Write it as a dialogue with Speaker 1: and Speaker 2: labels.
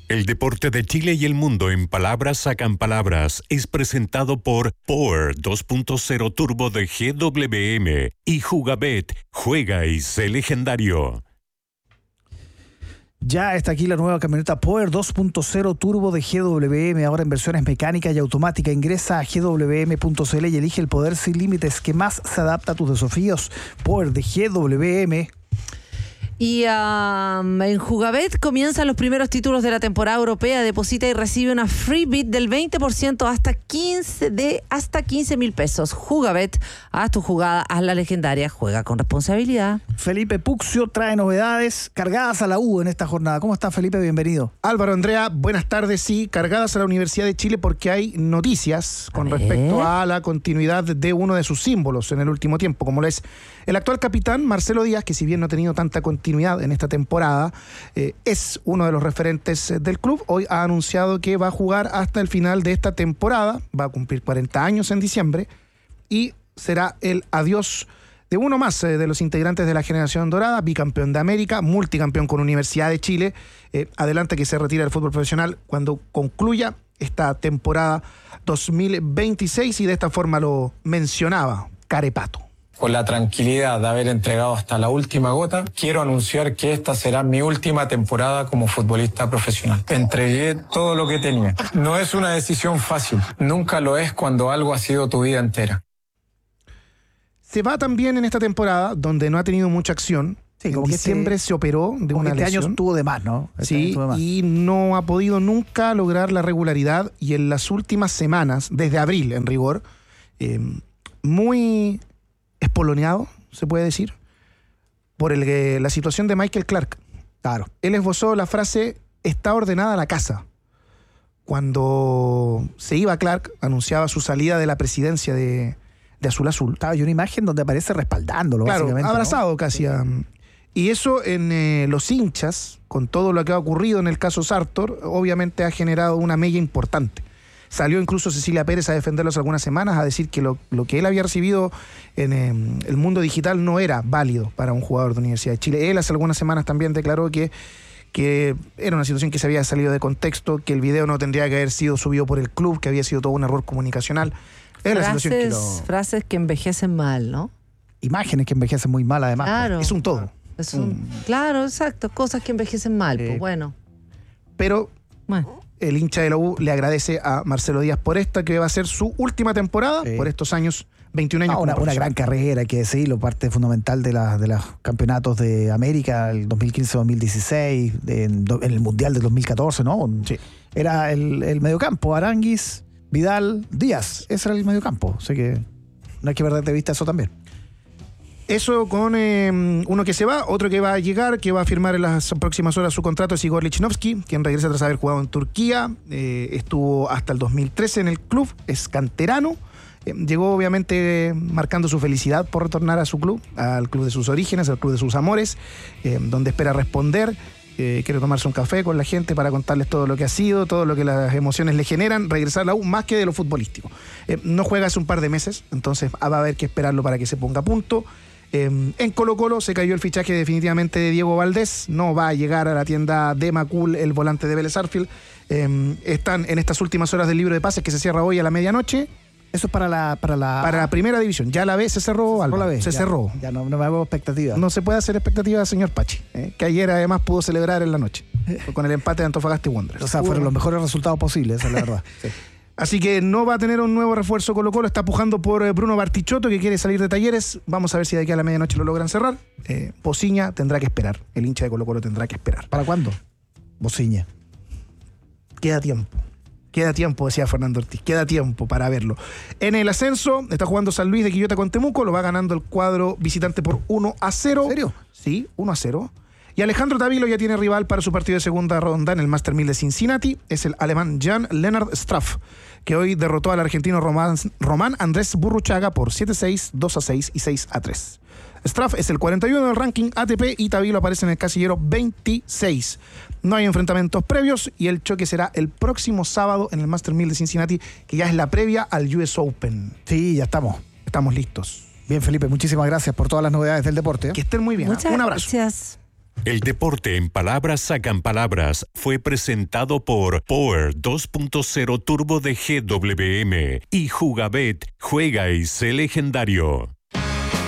Speaker 1: El deporte de Chile y el mundo en palabras sacan palabras es presentado por Power 2.0 Turbo de GWM y Jugabet, juega y sé legendario.
Speaker 2: Ya está aquí la nueva camioneta Power 2.0 Turbo de GWM, ahora en versiones mecánica y automática. Ingresa a gwm.cl y elige el poder sin límites que más se adapta a tus desafíos. Power de GWM.
Speaker 3: Y en Jugabet comienzan los primeros títulos de la temporada europea. Deposita y recibe una free bid del 20% hasta 15,000 pesos. Jugabet, haz tu jugada, haz la legendaria, juega con responsabilidad.
Speaker 2: Felipe Puccio trae novedades cargadas a la U en esta jornada. ¿Cómo estás, Felipe? Bienvenido.
Speaker 4: Álvaro, Andrea, buenas tardes. Sí, cargadas a la Universidad de Chile porque hay noticias con respecto a la continuidad de uno de sus símbolos en el último tiempo, como lo es el actual capitán Marcelo Díaz, que si bien no ha tenido tanta continuidad en esta temporada, es uno de los referentes del club. Hoy ha anunciado que va a jugar hasta el final de esta temporada, va a cumplir 40 años en diciembre y será el adiós de uno más de los integrantes de la generación dorada, bicampeón de América, multicampeón con Universidad de Chile. Adelante que se retira del fútbol profesional cuando concluya esta temporada 2026 y de esta forma lo mencionaba Carepato.
Speaker 5: Con la tranquilidad de haber entregado hasta la última gota, quiero anunciar que esta será mi última temporada como futbolista profesional. Entregué todo lo que tenía. No es una decisión fácil, nunca lo es cuando algo ha sido tu vida entera.
Speaker 4: Se va también en esta temporada, donde no ha tenido mucha acción. Sí, en diciembre se operó de una lesión.
Speaker 2: Este año estuvo de más, ¿no?
Speaker 4: Sí, y no ha podido nunca lograr la regularidad. Y en las últimas semanas, desde abril en rigor, muy espoloneado, se puede decir, por la situación de Michael Clark. Claro. Él esbozó la frase, está ordenada la casa. Cuando se iba Clark, anunciaba su salida de la presidencia de Azul Azul.
Speaker 2: Estaba yo una imagen donde aparece respaldándolo,
Speaker 4: claro,
Speaker 2: básicamente,
Speaker 4: abrazado, ¿no? Casi.
Speaker 2: Sí.
Speaker 4: Y eso en los hinchas, con todo lo que ha ocurrido en el caso Sartor, obviamente ha generado una mella importante. Salió incluso Cecilia Pérez a defenderlo hace algunas semanas, a decir que lo que él había recibido en el mundo digital no era válido para un jugador de Universidad de Chile. Él hace algunas semanas también declaró que era una situación que se había salido de contexto, que el video no tendría que haber sido subido por el club, que había sido todo un error comunicacional.
Speaker 3: Frases que envejecen mal, ¿no?
Speaker 2: Imágenes que envejecen muy mal, además.
Speaker 3: Claro.
Speaker 4: Es un todo.
Speaker 3: Claro, exacto. Cosas que envejecen mal, pues bueno.
Speaker 4: Pero el hincha de la U le agradece a Marcelo Díaz por esta, que va a ser su última temporada, por estos años, 21 años.
Speaker 2: Una gran carrera, hay que decirlo, parte fundamental de los campeonatos de América, el 2015-2016, en el Mundial del 2014, ¿no? Sí. Era el mediocampo, Aránguiz, Vidal, Díaz, ese era el mediocampo, o sea que no hay que perder de vista eso también.
Speaker 4: Eso con uno que se va, otro que va a llegar, que va a firmar en las próximas horas su contrato, es Igor Lichnowsky, quien regresa tras haber jugado en Turquía, estuvo hasta el 2013 en el club, es canterano, llegó obviamente marcando su felicidad por retornar a su club, al club de sus orígenes, al club de sus amores, donde espera responder. Quiere tomarse un café con la gente para contarles todo lo que ha sido, todo lo que las emociones le generan, regresar a la U más que de lo futbolístico. No juega hace un par de meses, entonces va a haber que esperarlo para que se ponga a punto. En Colo-Colo se cayó el fichaje definitivamente de Diego Valdés, no va a llegar a la tienda de Macul, el volante de Vélez Sarsfield. Están en estas últimas horas del libro de pases que se cierra hoy a la medianoche.
Speaker 2: Eso es para la
Speaker 4: primera división. Ya la B se cerró, cerró.
Speaker 2: Ya no me hago expectativas.
Speaker 4: No se puede hacer expectativas, señor Pachi, que ayer además pudo celebrar en la noche con el empate de Antofagasta y Wanderers.
Speaker 2: O sea, fueron los mejores resultados posibles, esa es la verdad. Sí.
Speaker 4: Así que no va a tener un nuevo refuerzo Colo-Colo, está pujando por Bruno Bartichotto, que quiere salir de Talleres. Vamos a ver si de aquí a la medianoche lo logran cerrar. Bociña tendrá que esperar, el hincha de Colo-Colo tendrá que esperar.
Speaker 2: ¿Para cuándo? Bociña.
Speaker 4: Queda tiempo, decía Fernando Ortiz, queda tiempo para verlo. En el ascenso está jugando San Luis de Quillota con Temuco, lo va ganando el cuadro visitante por 1-0.
Speaker 2: ¿En serio?
Speaker 4: Sí, 1-0. Y Alejandro Tavilo ya tiene rival para su partido de segunda ronda en el Master 1000 de Cincinnati. Es el alemán Jan-Lennard Straff, que hoy derrotó al argentino Román Andrés Burruchaga por 7-6, 2-6 y 6-3. Straff es el 41 del ranking ATP y Tavilo aparece en el casillero 26. No hay enfrentamientos previos y el choque será el próximo sábado en el Master 1000 de Cincinnati, que ya es la previa al US Open.
Speaker 2: Sí, ya estamos.
Speaker 4: Estamos listos.
Speaker 2: Bien, Felipe, muchísimas gracias por todas las novedades del deporte.
Speaker 4: Que estén muy bien.
Speaker 3: Muchas
Speaker 4: Un abrazo.
Speaker 3: Gracias.
Speaker 1: El deporte en palabras sacan palabras fue presentado por Power 2.0 Turbo de GWM y Jugabet, juega y sé legendario.